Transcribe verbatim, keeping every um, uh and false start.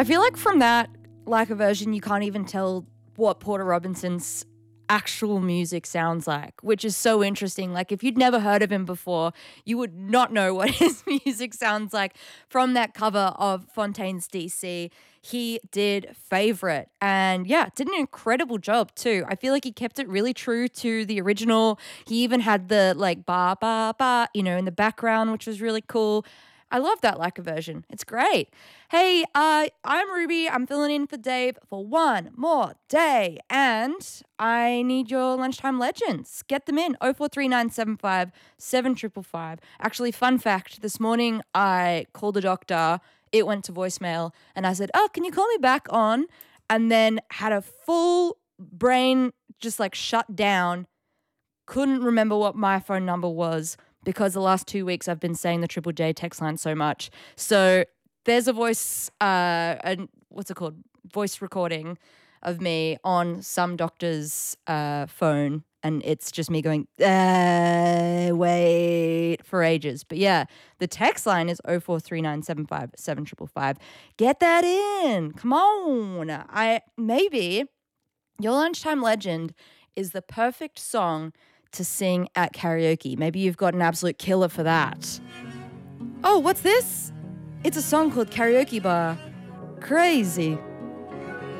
I feel like from that like a version, you can't even tell what Porter Robinson's actual music sounds like, which is so interesting. Like if you'd never heard of him before, you would not know what his music sounds like. From that cover of Fontaine's D C, he did Favorite, and yeah, did an incredible job too. I feel like he kept it really true to the original. He even had the like ba ba ba, you know, in the background, which was really cool. I love that like a version. It's great. Hey, uh, I'm Ruby. I'm filling in for Dave for one more day. And I need your lunchtime legends. Get them in. oh four three nine seven five seven five five five. Actually, fun fact, this morning I called the doctor. It went to voicemail. And I said, oh, can you call me back on? And then had a full brain just like shut down. Couldn't remember what my phone number was, because the last two weeks I've been saying the Triple J text line so much. So there's a voice, uh, and what's it called? Voice recording of me on some doctor's uh, phone, and it's just me going, uh, wait, for ages. But yeah, the text line is oh four three nine seven five seven five five five. Get that in. Come on. I maybe your lunchtime legend is the perfect song to sing at karaoke. Maybe you've got an absolute killer for that. Oh, what's this? It's a song called Karaoke Bar. Crazy.